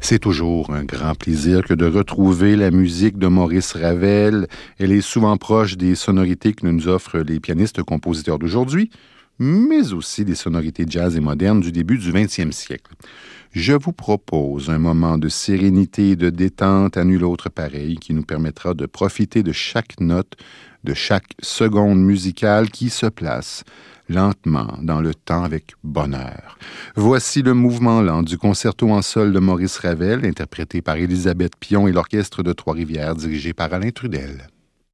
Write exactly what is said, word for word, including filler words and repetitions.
C'est toujours un grand plaisir que de retrouver la musique de Maurice Ravel. Elle est souvent proche des sonorités que nous offrent les pianistes-compositeurs d'aujourd'hui, mais aussi des sonorités jazz et modernes du début du vingtième siècle. Je vous propose un moment de sérénité et de détente à nul autre pareil qui nous permettra de profiter de chaque note, de chaque seconde musicale qui se place lentement dans le temps avec bonheur. Voici le mouvement lent du concerto en sol de Maurice Ravel, interprété par Élisabeth Pion et l'Orchestre de Trois-Rivières, dirigé par Alain Trudel.